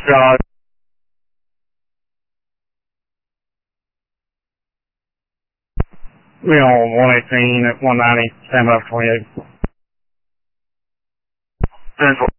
God. We on 118 at 190, stand by for 28. 10-4.